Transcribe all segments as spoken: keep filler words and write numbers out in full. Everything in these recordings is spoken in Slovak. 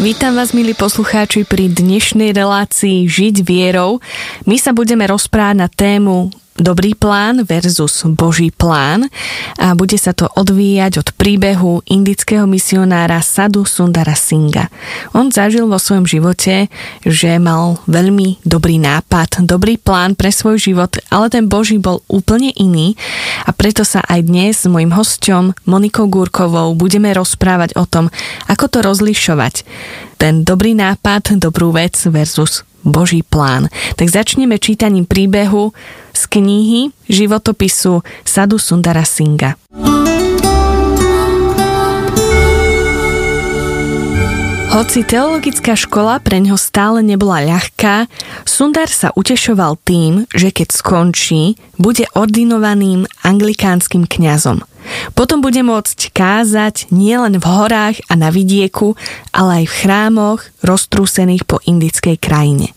Vítam vás, milí poslucháči, pri dnešnej relácii Žiť vierou. My sa budeme rozprávať na tému Dobrý plán versus Boží plán a bude sa to odvíjať od príbehu indického misionára Sadhu Sundara Singha. On zažil vo svojom živote, že mal veľmi dobrý nápad, dobrý plán pre svoj život, ale ten Boží bol úplne iný a preto sa aj dnes s mojím hosťom Monikou Gúrkovou budeme rozprávať o tom, ako to rozlišovať. Ten dobrý nápad, dobrú vec versus Boží plán. Tak začneme čítaním príbehu z knihy životopisu Sadhu Sundara Singha. Hoci teologická škola preňho stále nebola ľahká, Sundar sa utešoval tým, že keď skončí, bude ordinovaným anglikánskym kňazom. Potom bude môcť kázať nielen v horách a na vidieku, ale aj v chrámoch roztrúsených po indickej krajine.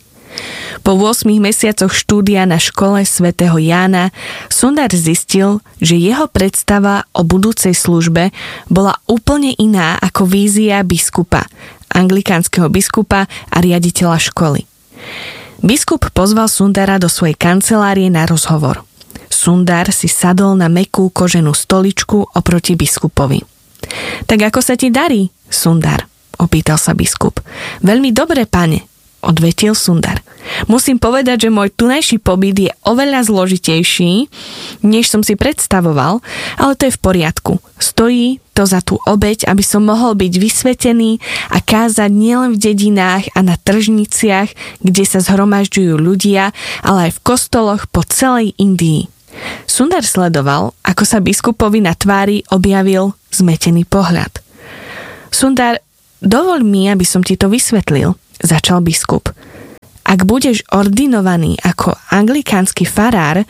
Po ôsmich mesiacoch štúdia na škole svätého Jána Sundar zistil, že jeho predstava o budúcej službe bola úplne iná ako vízia biskupa, anglikánskeho biskupa a riaditeľa školy. Biskup pozval Sundara do svojej kancelárie na rozhovor. Sundar si sadol na mäkkú koženú stoličku oproti biskupovi. Tak ako sa ti darí, Sundar? Opýtal sa biskup. Veľmi dobre, pane, odvetil Sundar. Musím povedať, že môj tunajší pobyt je oveľa zložitejší, než som si predstavoval, ale to je v poriadku. Stojí to za tú obeť, aby som mohol byť vysvetený a kázať nielen v dedinách a na tržniciach, kde sa zhromažďujú ľudia, ale aj v kostoloch po celej Indii. Sundar sledoval, ako sa biskupovi na tvári objavil zmetený pohľad. Sundar, dovoľ mi, aby som ti to vysvetlil, začal biskup. Ak budeš ordinovaný ako anglikánsky farár,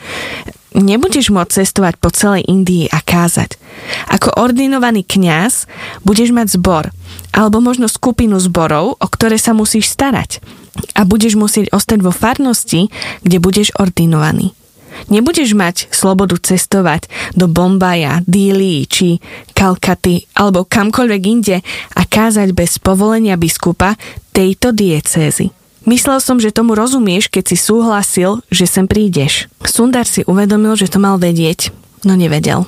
nebudeš môcť cestovať po celej Indii a kázať. Ako ordinovaný kňaz budeš mať zbor, alebo možno skupinu zborov, o ktoré sa musíš starať. A budeš musieť ostať vo farnosti, kde budeš ordinovaný. Nebudeš mať slobodu cestovať do Bombaja, Dílii či Kalkaty alebo kamkoľvek inde a kázať bez povolenia biskupa tejto diecézy. Myslel som, že tomu rozumieš, keď si súhlasil, že sem prídeš. Sundar si uvedomil, že to mal vedieť, no nevedel.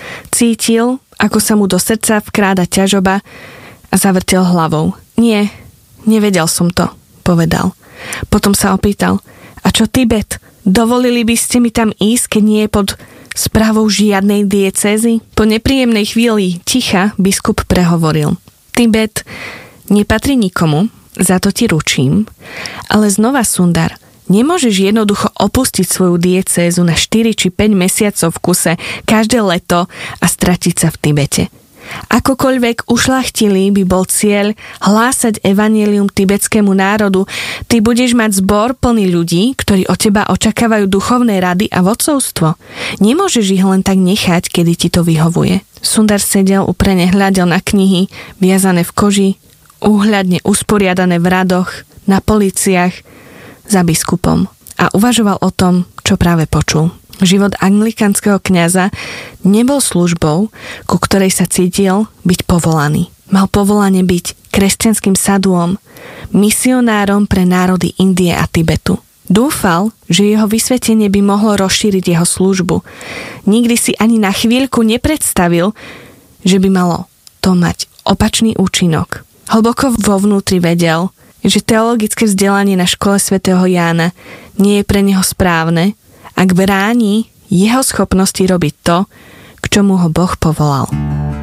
Cítil, ako sa mu do srdca vkráda ťažoba a zavrtel hlavou. Nie, nevedel som to, povedal. Potom sa opýtal, a čo Tibet? Dovolili by ste mi tam ísť, keď nie je pod správou žiadnej diecézy? Po nepríjemnej chvíli ticha biskup prehovoril. Tibet nepatrí nikomu, za to ti ručím, ale znova, Sundar, nemôžeš jednoducho opustiť svoju diecézu na štyri či päť mesiacov v kuse každé leto a stratiť sa v Tibete. Akokoľvek ušľachtilý by bol cieľ hlásať evanjelium tibetskému národu, ty budeš mať zbor plný ľudí, ktorí od teba očakávajú duchovné rady a vodcovstvo. Nemôžeš ich len tak nechať, kedy ti to vyhovuje. Sundar sedel uprene, hľadel na knihy, viazané v koži, úhľadne usporiadané v radoch, na policiach, za biskupom a uvažoval o tom, čo práve počul. Život anglikánskeho kňaza nebol službou, ku ktorej sa cítil byť povolaný. Mal povolanie byť kresťanským sadhuom, misionárom pre národy Indie a Tibetu. Dúfal, že jeho vysvetenie by mohlo rozšíriť jeho službu. Nikdy si ani na chvíľku nepredstavil, že by malo to mať opačný účinok. Hlboko vo vnútri vedel, že teologické vzdelanie na škole svätého Jána nie je pre neho správne, ak bráni jeho schopnosti robiť to, k čomu ho Boh povolal.